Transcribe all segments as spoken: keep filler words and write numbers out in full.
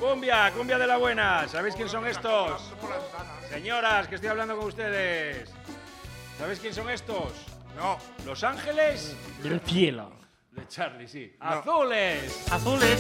Cumbia, cumbia de la buena. ¿Sabéis quién son estos? Señoras, que estoy hablando con ustedes. ¿Sabéis quién son estos? No. Los Ángeles del cielo. De Charlie, sí. No. Azules. Azules.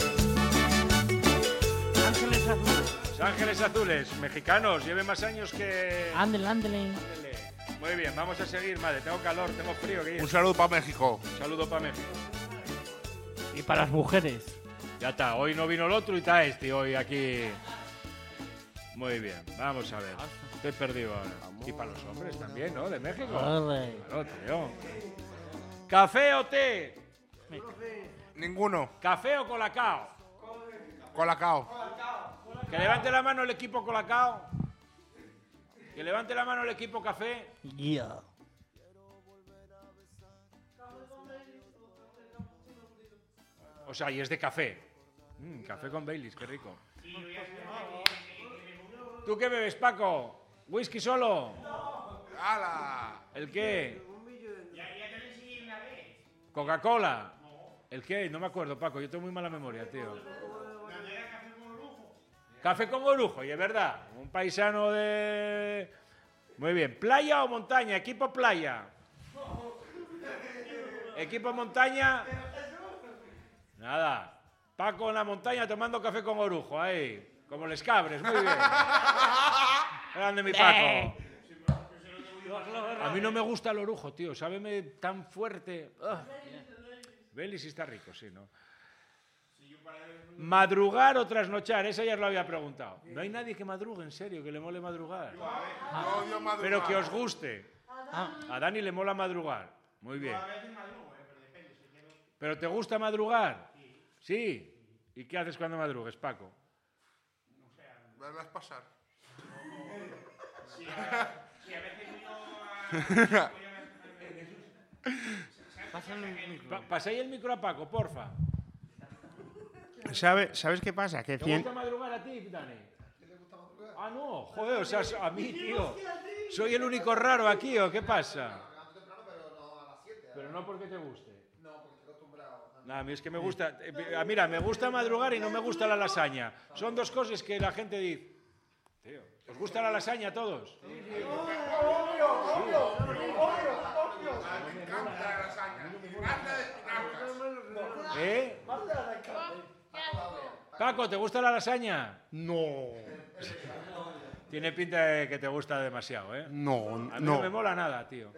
Ángeles azules. Los Ángeles Azules, mexicanos, lleven más años que... Ándele, ándele. Ándele. Muy bien, vamos a seguir, madre. Tengo calor, tengo frío. ¿Qué Un saludo para México. Un saludo para México. Y para las mujeres. Ya está, hoy no vino el otro y está este hoy aquí. Muy bien, vamos a ver. Estoy perdido ahora. Y para los hombres también, ¿no? De México. Ole. Claro, tío. ¿Café o té? Ninguno. ¿Café o colacao? Colacao. Que levante la mano el equipo colacao. Que levante la mano el equipo café. Yeah. O sea, y es de café. Mm, café con Baileys, qué rico. ¿Tú qué bebes, Paco? ¿Whisky solo? ¡Hala! ¿El qué? ¿Coca-Cola? ¿El qué? No me acuerdo, Paco. Yo tengo muy mala memoria, tío. Café con orujo, y es verdad. Un paisano de... Muy bien. ¿Playa o montaña? Equipo playa. Equipo montaña. Nada. Paco en la montaña tomando café con orujo, ahí. Como les cabres, muy bien. Grande mi Paco. A mí no me gusta el orujo, tío. Sábeme tan fuerte. Ah. Baileys sí está rico, sí, ¿no? ¿Madrugar o trasnochar? Esa ya os lo había preguntado. No hay nadie que madrugue, en serio, que le mole madrugar. Yo odio madrugar. Pero que os guste. Ah, A Dani le mola madrugar. Muy bien. ¿Pero te gusta madrugar? Sí. ¿Y qué haces cuando madrugues, Paco? Verlas pasar. pásale el micro. Pa pasáis el micro a Paco, porfa. ¿Sabe, ¿Sabes qué pasa? Que ¿Te cien... gusta madrugar a ti, Dani? Ah, no. Joder, o sea, a mí, tío. ¿Soy el único raro aquí o qué pasa? Pero no porque te guste. No, a mí es que me gusta... eh, ah, mira, me gusta madrugar y no me gusta la lasaña. Son dos cosas que la gente dice... Tío, ¿os gusta la lasaña a todos? Me encanta la lasaña. Me encanta de espinacas. ¿Eh? Paco, ¿te gusta la lasaña? No, Tiene pinta de que te gusta demasiado, ¿eh? no, A mí no, no. me mola nada, tío.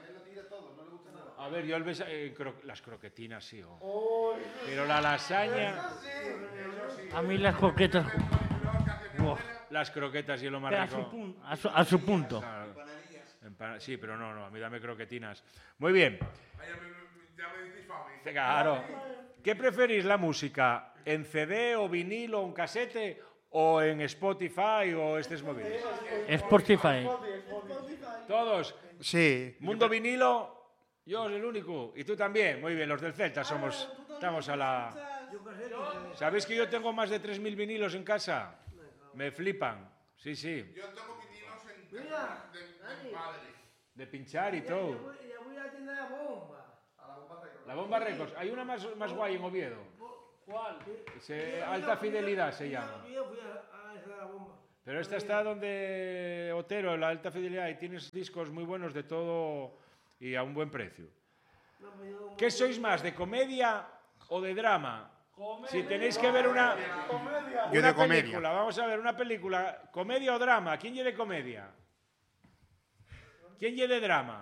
A ver, yo el besa- eh, cro las croquetinas sí, oh. Pero la lasaña... A mí las coquetas. Buah. Las croquetas y lo más Pero a su, rico. pun- a su- a su punto. Claro. Empana- Sí, pero no, no, a mí dame croquetinas. Muy bien. Ya me, ya me dices fami. Claro. ¿Qué preferís la música? ¿En C D o vinilo o en casete o en Spotify o estos móviles? Spotify. Todos. Sí, Mundo vinilo, yo soy el único. Y tú también. Muy bien, los del Celta somos. Estamos a la. ¿Sabéis que yo tengo más de tres mil vinilos en casa? Me flipan. Sí, sí. Yo tengo vinilos en de, de, de padre. De pinchar y todo. Ya voy a tener la bomba. La Bomba Records. Hay una más, más guay en Oviedo. ¿Cuál? Se, Alta Fidelidad se llama. Yo fui a, a esa la bomba. Pero esta está donde Otero, la Alta Fidelidad, y tienes discos muy buenos de todo y a un buen precio. No, pero yo- ¿Qué sois más, de comedia o de drama? Si tenéis que ver una, Yo una de comedia. película, vamos a ver una película, comedia o drama, ¿quién lleve comedia? ¿Quién lleve drama?